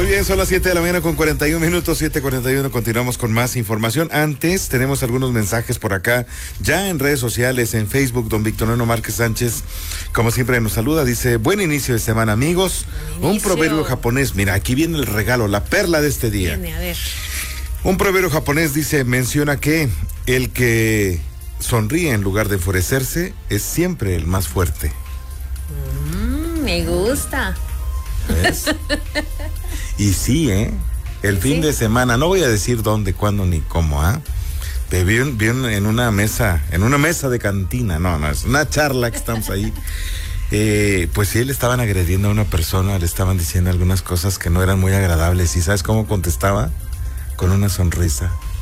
Muy bien, son las 7 de la mañana con 41 minutos, 7:41. Continuamos con más información. Antes, tenemos algunos mensajes por acá, ya en redes sociales, en Facebook. Don Victorino Márquez Sánchez, como siempre, nos saluda. Dice: buen inicio de semana, amigos. Un proverbio japonés. Mira, aquí viene el regalo, la perla de este día. Viene, a ver. Un proverbio japonés menciona que el que sonríe en lugar de enfurecerse es siempre el más fuerte. Me gusta. ¿Ves? Y sí, el fin de semana, no voy a decir dónde, cuándo ni cómo, pero vi en una mesa de cantina, no, es una charla que estamos ahí. Pues sí, le estaban agrediendo a una persona, le estaban diciendo algunas cosas que no eran muy agradables. ¿Y sabes cómo contestaba? Con una sonrisa.